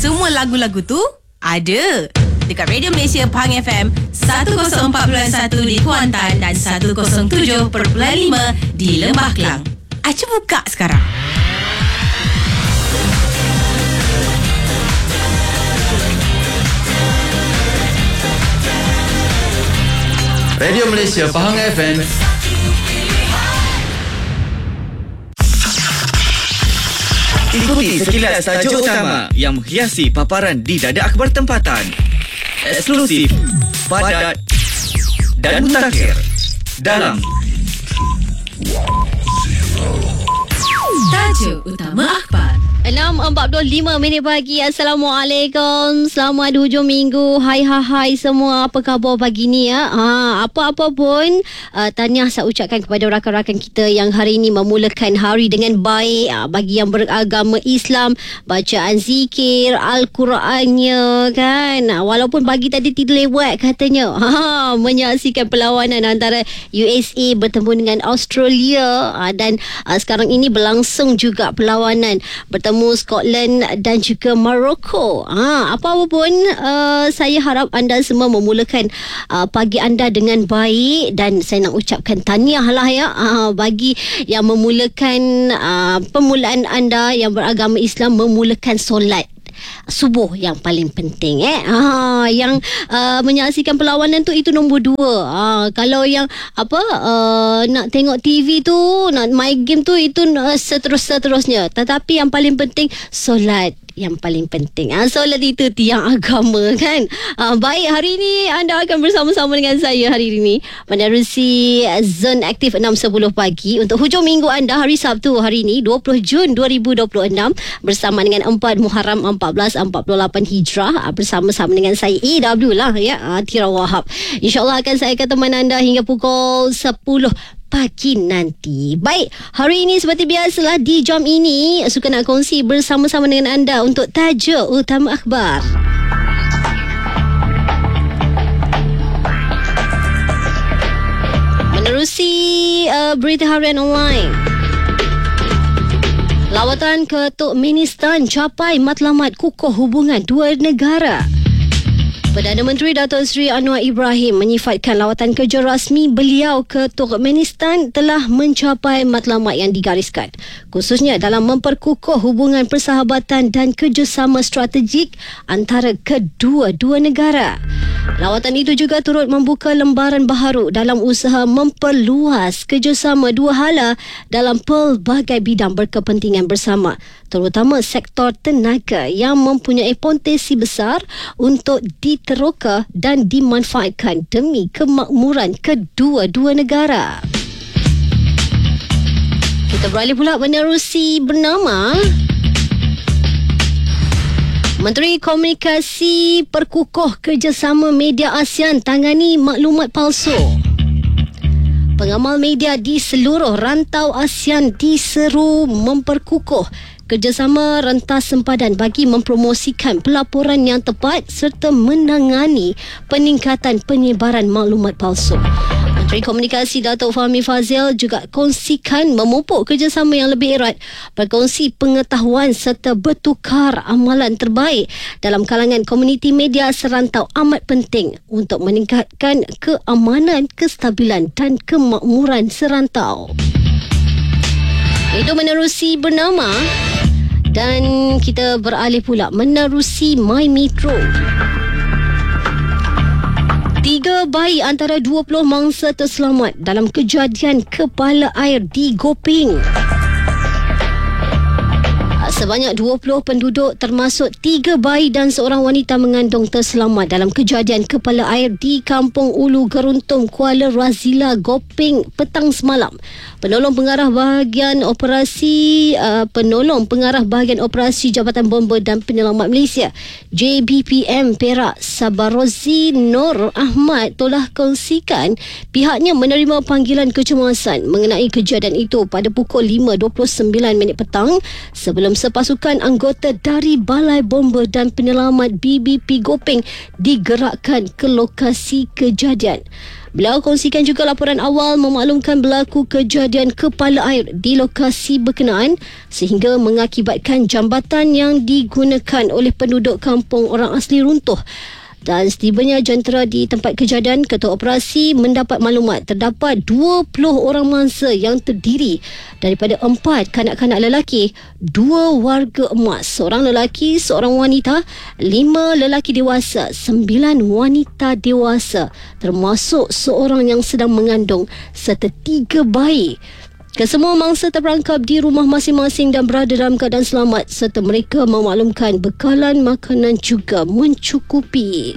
semua lagu-lagu tu ada dekat Radio Malaysia Pahang FM 104.1 di Kuantan dan 107.5 di Lembah Kelang. Acu buka sekarang. Radio Malaysia Pahang FM. Ikuti sekilas tajuk utama yang menghiasi paparan di dada akhbar tempatan. Eksklusif, padat dan mutakhir dalam Tajuk utama akhbar. 6.45 pagi. Assalamualaikum. Selamat hujung minggu. Hai semua. Apa khabar pagi ni ya? Apa-apa pun tahniah saya ucapkan kepada rakan-rakan kita yang hari ini memulakan hari dengan baik. Bagi yang beragama Islam, bacaan zikir, Al-Qurannya kan. Walaupun pagi tadi tidur lewat katanya. Menyaksikan perlawanan antara USA bertemu dengan Australia. Dan sekarang ini berlangsung juga perlawanan bertemu Scotland dan juga Morocco. Apa pun saya harap anda semua memulakan pagi anda dengan baik dan saya nak ucapkan tahniah lah ya bagi yang memulakan permulaan anda yang beragama Islam memulakan solat subuh yang paling penting yang menyaksikan perlawanan tu itu nombor 2. Kalau yang nak tengok TV tu, nak main game tu itu seterusnya. Tetapi yang paling penting solat yang paling penting. Solat itu tiang agama kan. Baik, hari ini anda akan bersama-sama dengan saya hari ini menerusi Zone Aktif 6.10 pagi untuk hujung minggu anda hari Sabtu hari ini 20 Jun 2026 bersama dengan 4 Muharram 1448 Hijrah bersama-sama dengan saya AW lah ya, Tira Wahab. InsyaAllah akan saya akan teman anda hingga pukul 10 pagi nanti. Baik, hari ini seperti biasalah di jam ini suka nak kongsi bersama-sama dengan anda untuk tajuk utama akhbar. Menerusi berita harian online. Lawatan ke Turkmenistan capai matlamat kukuh hubungan dua negara. Perdana Menteri Datuk Seri Anwar Ibrahim menyifatkan lawatan kerja rasmi beliau ke Turkmenistan telah mencapai matlamat yang digariskan, khususnya dalam memperkukuh hubungan persahabatan dan kerjasama strategik antara kedua-dua negara. Lawatan itu juga turut membuka lembaran baharu dalam usaha memperluas kerjasama dua hala dalam pelbagai bidang berkepentingan bersama, terutama sektor tenaga yang mempunyai potensi besar untuk diteroka dan dimanfaatkan demi kemakmuran kedua-dua negara. Kita beralih pula menerusi bernama Menteri Komunikasi Perkukuh Kerjasama Media ASEAN tangani maklumat palsu. Pengamal media di seluruh rantau ASEAN diseru memperkukuh kerjasama rentas sempadan bagi mempromosikan pelaporan yang tepat serta menangani peningkatan penyebaran maklumat palsu. Menteri Komunikasi Datuk Fahmi Fadzil juga kongsikan memupuk kerjasama yang lebih erat, berkongsi pengetahuan serta bertukar amalan terbaik dalam kalangan komuniti media serantau amat penting untuk meningkatkan keamanan, kestabilan dan kemakmuran serantau. Itu menerusi bernama. Dan kita beralih pula menerusi My Metro. 3 bayi antara 20 mangsa terselamat dalam kejadian kepala air di Gopeng. Sebanyak 20 penduduk termasuk 3 bayi dan seorang wanita mengandung terselamat dalam kejadian kepala air di Kampung Ulu Geruntum, Kuala Razila, Gopeng petang semalam. Penolong pengarah bahagian operasi Jabatan Bomba dan Penyelamat Malaysia JBPM Perak Sabarozi Nur Ahmad telah kongsikan pihaknya menerima panggilan kecemasan mengenai kejadian itu pada pukul 5.29 petang sebelum sepasukan anggota dari Balai Bomba dan Penyelamat BBP Gopeng digerakkan ke lokasi kejadian. Beliau kongsikan juga laporan awal memaklumkan berlaku kejadian kepala air di lokasi berkenaan sehingga mengakibatkan jambatan yang digunakan oleh penduduk kampung orang asli runtuh. Dan setibanya jentera di tempat kejadian, Ketua Operasi mendapat maklumat terdapat 20 orang mangsa yang terdiri daripada 4 kanak-kanak lelaki, 2 warga emas, seorang lelaki, seorang wanita, 5 lelaki dewasa, 9 wanita dewasa termasuk seorang yang sedang mengandung serta 3 bayi. Kesemua mangsa terperangkap di rumah masing-masing dan berada dalam keadaan selamat serta mereka memaklumkan bekalan makanan juga mencukupi.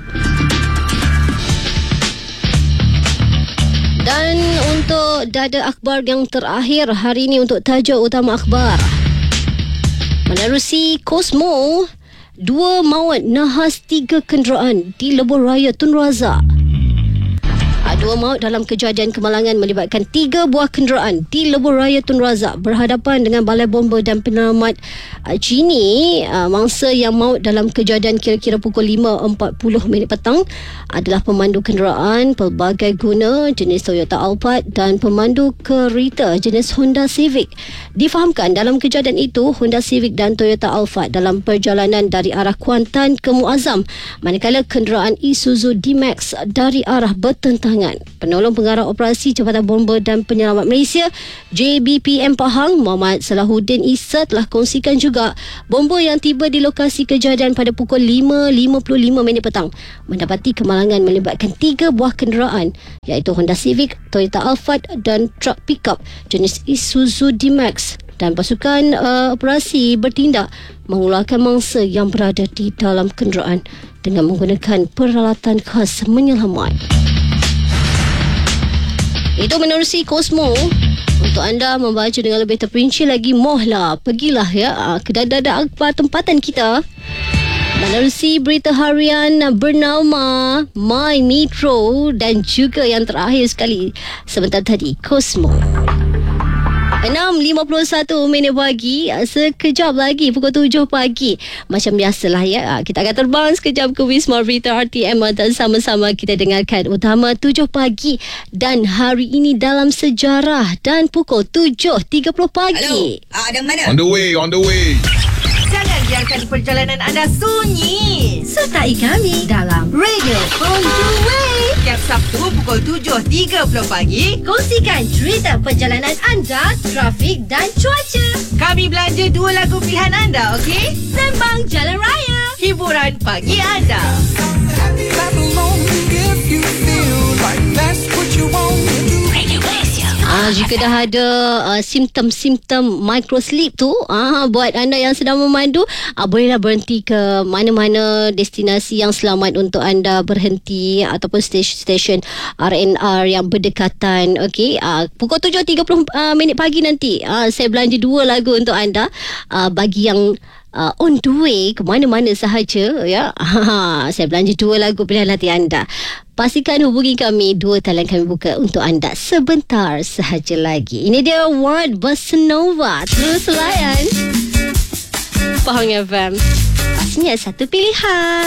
Dan untuk dada akhbar yang terakhir hari ini untuk tajuk utama akhbar. Menerusi Kosmo, 2 maut nahas 3 kenderaan di Lebuh Raya Tun Razak. 2 maut dalam kejadian kemalangan melibatkan 3 buah kenderaan di Lebuh Raya Tun Razak berhadapan dengan Balai Bomba dan Penyelamat Jini. Mangsa yang maut dalam kejadian kira-kira pukul 5.40 petang adalah pemandu kenderaan pelbagai guna jenis Toyota Alphard dan pemandu kereta jenis Honda Civic. Difahamkan dalam kejadian itu Honda Civic dan Toyota Alphard dalam perjalanan dari arah Kuantan ke Muazzam, manakala kenderaan Isuzu D-Max dari arah bertentangan. Penolong Pengarah Operasi Jabatan Bomba dan Penyelamat Malaysia JBPM Pahang Muhammad Salahuddin Issa telah kongsikan juga bomba yang tiba di lokasi kejadian pada pukul 5.55 petang mendapati kemalangan melibatkan 3 buah kenderaan iaitu Honda Civic, Toyota Alphard dan truk pickup jenis Isuzu D-Max, dan pasukan operasi bertindak mengeluarkan mangsa yang berada di dalam kenderaan dengan menggunakan peralatan khas menyelamat. Itu menerusi Kosmo. Untuk anda membaca dengan lebih terperinci lagi, mohlah pergilah ya ke dada akhbar tempatan kita. Menerusi berita harian bernama My Metro dan juga yang terakhir sekali sebentar tadi, Kosmo. 6.51 pagi. Sekejap lagi pukul 7 pagi. Macam biasalah ya, kita akan terbang sekejap ke Wisma Berita RTM dan sama-sama kita dengarkan utama 7 pagi dan hari ini dalam sejarah dan pukul 7.30 pagi. Hello, ada mana? On the way. Jangan biarkan perjalanan anda sunyi. Sertai kami dalam Radio On The Way. Setiap Sabtu pukul 7.30 pagi. Kongsikan cerita perjalanan anda, trafik dan cuaca. Kami belanja 2 lagu pilihan anda, okey? Sembang Jalan Raya. Hiburan pagi anda. Jika dah ada simptom-simptom microsleep tu, buat anda yang sedang memandu, bolehlah berhenti ke mana-mana destinasi yang selamat untuk anda berhenti ataupun stesen RNR yang berdekatan. Okey, pukul 7.30 pagi nanti saya belanja 2 lagu untuk anda bagi yang on the way ke mana-mana sahaja ya. Saya belanja 2 lagu pilihan hati anda. Pastikan hubungi kami, 2 talian kami buka untuk anda sebentar sahaja lagi. Ini dia Word Bossanova. Terus layan Pahang FM. Pastinya satu pilihan.